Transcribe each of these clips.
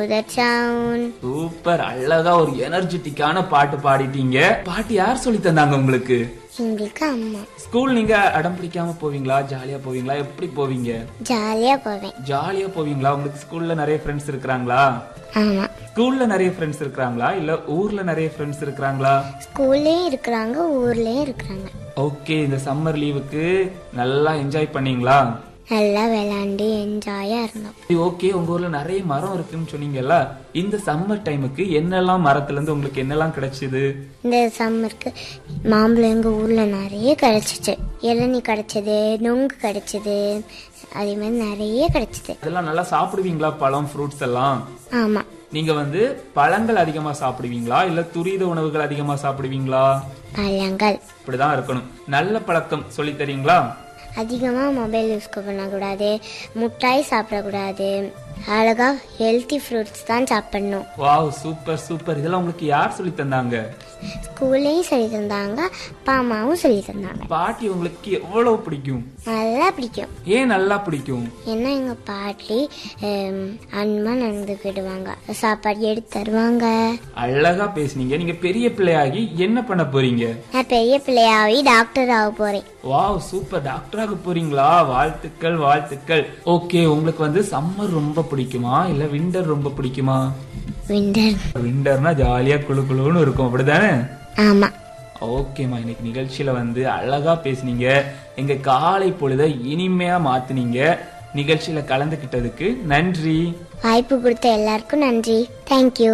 Super, அழகா ஒரு எனர்ஜெட்டிக்கான பாட்டு பாடிட்டீங்க. பாட்டு யார் சொல்லி தந்தாங்க உங்களுக்கு? எங்களுக்கு அம்மா. ஸ்கூல் நீங்க அடம் பிடிக்காம போவீங்களா, ஜாலியா போவீங்களா, எப்படி போவீங்க? ஜாலியா போவேன். ஜாலியா போவீங்களா? உங்களுக்கு ஸ்கூல்ல நிறைய ஃப்ரெண்ட்ஸ் இருக்காங்களா? ஆமா. ஸ்கூல்ல நிறைய ஃப்ரெண்ட்ஸ் இருக்காங்களா இல்ல ஊர்ல நிறைய ஃப்ரெண்ட்ஸ் இருக்காங்களா? ஸ்கூல்லயும் இருக்கிறாங்க, ஊர்லயும் இருக்கிறாங்க. ஓகே, இந்த சம்மர் லீவுக்கு நல்லா என்ஜாய் பண்ணீங்களா? நல்லா விளையாண்டு என்ஜாயா இருந்தோம். ஓகே, உங்க ஊர்ல நிறைய மரம் இருக்குன்னு சொன்னீங்கல்ல, இந்த சம்மர் டைமுக்கு என்னெல்லாம் மரத்துல இருந்து உங்களுக்கு என்னெல்லாம் கிடைச்சது? இந்த சம்மருக்கு மாம்பழம் எங்க ஊர்ல நிறைய கிடைச்சிச்சு. இளநீ கிடைச்சது, நொங்கு கிடைச்சது, அதே மாதிரி நிறைய கிடைச்சது. அதெல்லாம் நல்லா சாப்பிடுவீங்களா, பழம் ஃப்ரூட்ஸ் எல்லாம்? ஆமா. நீங்க பழங்கள் அதிகமா சாப்பிடுவீங்களா இல்ல துரித உணவுகள் அதிகமா சாப்பிடுவீங்களா? பழங்கள். இப்படிதான் இருக்கணும். நல்ல பழக்கம் சொல்லி தரீங்களா? அதிகமா மொபைல் யூஸ் பண்ணக்கூடாது, முட்டாய் சாப்பிடக்கூடாது, அழகா ஹெல்த்தி ஃப்ரூட்ஸ் தான் சாப்பிடணும். Wow, super super. இதெல்லாம் உங்களுக்கு யார் சொல்லி தந்தாங்க? ஸ்கூல்லையும் சொல்லி தந்தாங்க, அப்பா அம்மாவும் சொல்லி தந்தாங்க. பாட்டி உங்களுக்கு எவ்வளவு பிடிக்கும்? நல்லா பிடிக்கும். ஏன் நல்லா பிடிக்கும்? ஏன்னா எங்க பாட்டி அன்பா நடந்துக்கிடுவாங்க, சாப்பாடு எடுத்து தருவாங்க. அழகா பேசுனீங்க. நீங்க பெரிய பிள்ளையாகி என்ன பண்ண போறீங்க? நான் பெரிய பிள்ளையாகி டாக்டர் ஆக போறேன். வாவ், சூப்பர், டாக்டர் ஆக போறீங்களா? வாழ்த்துக்கள் வாழ்த்துக்கள். ஓகே, உங்களுக்கு சம்மர் ரொம்ப பிடிக்குமா இல்ல விண்டர் ரொம்ப பிடிக்குமா? விண்டர். விண்டர்னா ஜாலியா குளு குளுன்னு இருக்கும், அப்படிதானே? ஆமா. ஓகேமா, இன்னைக்கு நிகழ்ச்சியில அழகா பேசுனீங்க. எங்க காலை பொழுத இனிமையா மாத்துனீங்க. நிகழ்ச்சியில கலந்துகிட்டதுக்கு நன்றி. வாய்ப்பு கொடுத்த எல்லாருக்கும் நன்றி. தேங்க்யூ.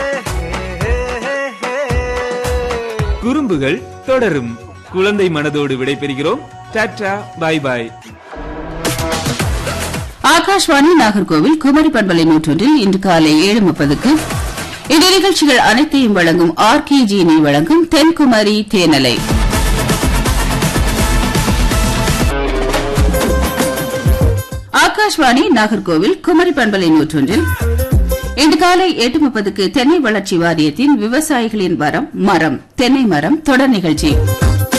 குறும்புகள் தொடரும். குழந்தை மனதோடு விடைபெறுகிறோம். Tata, bye bye. ஆகாஷ்வாணி நாகர்கோவில் குமரி பண்பலை 101 இன்று காலை 7:30 இந்த நிகழ்ச்சிகள் அனைத்தையும் வழங்கும் RKG வழங்கும் தென்குமரி தேனலை. ஆகாஷ்வாணி நாகர்கோவில் குமரி பண்பலை 101 இன்று காலை 8:30 தென்னை வளர்ச்சி வாரியத்தின் விவசாயிகளின் வரம் மரம் தென்னை மரம் தொடர் நிகழ்ச்சி.